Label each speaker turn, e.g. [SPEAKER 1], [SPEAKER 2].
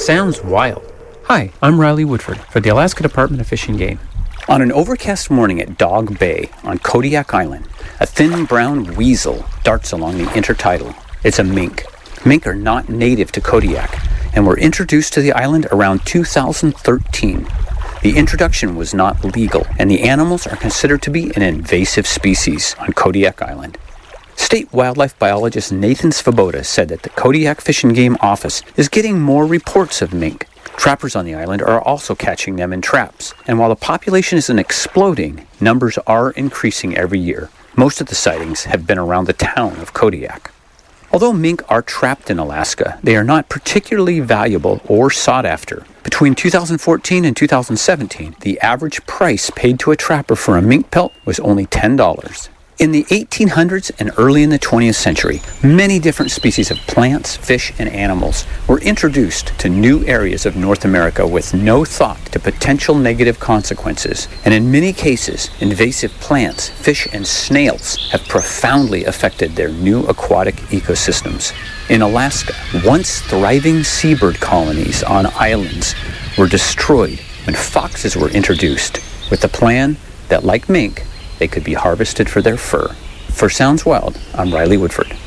[SPEAKER 1] Sounds wild. Hi, I'm Riley Woodford for the Alaska Department of Fish and Game. On an overcast morning at Dog Bay on Kodiak Island, a thin brown weasel darts along the intertidal. It's a mink. Mink are not native to Kodiak and were introduced to the island around 2013. The introduction was not legal, and the animals are considered to be an invasive species on Kodiak Island. State wildlife biologist Nathan Svoboda said that the Kodiak Fish and Game Office is getting more reports of mink. Trappers on the island are also catching them in traps, and while the population isn't exploding, numbers are increasing every year. Most of the sightings have been around the town of Kodiak. Although mink are trapped in Alaska, they are not particularly valuable or sought after. Between 2014 and 2017, the average price paid to a trapper for a mink pelt was only $10. In the 1800s and early in the 20th century, many different species of plants, fish, and animals were introduced to new areas of North America with no thought to potential negative consequences. And in many cases, invasive plants, fish, and snails have profoundly affected their new aquatic ecosystems. In Alaska, once thriving seabird colonies on islands were destroyed when foxes were introduced, with the plan that, like mink, they could be harvested for their fur. For Sounds Wild, I'm Riley Woodford.